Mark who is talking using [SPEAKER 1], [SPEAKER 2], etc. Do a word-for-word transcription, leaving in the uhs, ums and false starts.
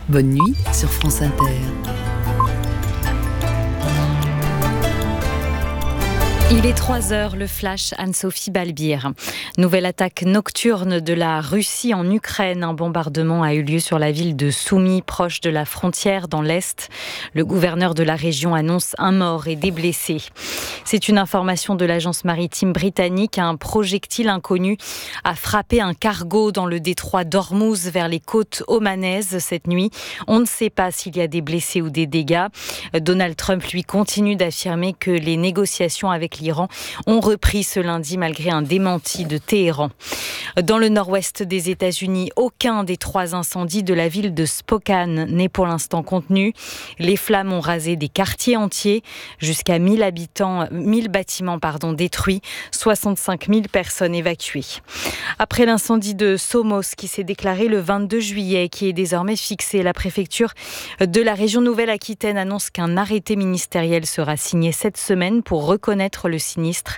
[SPEAKER 1] Bonne nuit sur France Inter.
[SPEAKER 2] Il est trois heures, le flash, Anne-Sophie Balbir. Nouvelle attaque nocturne de la Russie en Ukraine. Un bombardement a eu lieu sur la ville de Soumy, proche de la frontière dans l'Est. Le gouverneur de la région annonce un mort et des blessés. C'est une information de l'agence maritime britannique. Un projectile inconnu a frappé un cargo dans le détroit d'Ormuz vers les côtes omanaises cette nuit. On ne sait pas s'il y a des blessés ou des dégâts. Donald Trump, lui, continue d'affirmer que les négociations avec l'Iran ont repris ce lundi malgré un démenti de Téhéran. Dans le nord-ouest des États-Unis, aucun des trois incendies de la ville de Spokane n'est pour l'instant contenu. Les flammes ont rasé des quartiers entiers, jusqu'à mille habitants, mille bâtiments pardon, détruits, soixante-cinq mille personnes évacuées. Après l'incendie de Somos qui s'est déclaré le vingt-deux juillet, qui est désormais fixé, la préfecture de la région Nouvelle-Aquitaine annonce qu'un arrêté ministériel sera signé cette semaine pour reconnaître le sinistre.